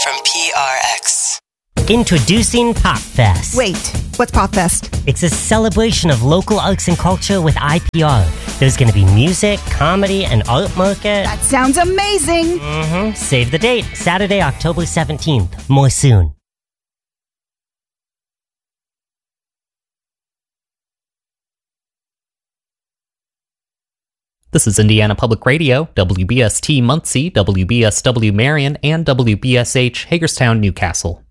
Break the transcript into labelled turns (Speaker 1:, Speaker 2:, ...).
Speaker 1: from PRX.
Speaker 2: Introducing PopFest.
Speaker 3: Wait, what's PopFest?
Speaker 2: It's a celebration of local arts and culture with IPR. There's going to be music, comedy, and art market.
Speaker 3: That sounds amazing!
Speaker 2: Save the date, Saturday, October 17th. More soon.
Speaker 4: This is Indiana Public Radio, WBST Muncie, WBSW Marion, and WBSH Hagerstown, Newcastle.